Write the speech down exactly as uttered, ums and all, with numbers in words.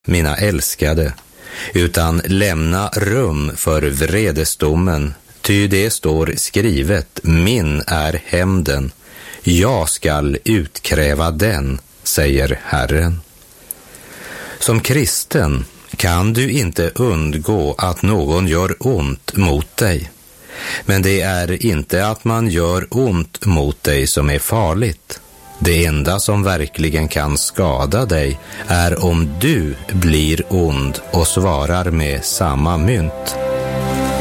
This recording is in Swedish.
mina älskade, utan lämna rum för vredesdomen, ty det står skrivet, min är hämnden, jag skall utkräva den, säger Herren. Som kristen kan du inte undgå att någon gör ont mot dig. Men det är inte att man gör ont mot dig som är farligt. Det enda som verkligen kan skada dig är om du blir ond och svarar med samma mynt.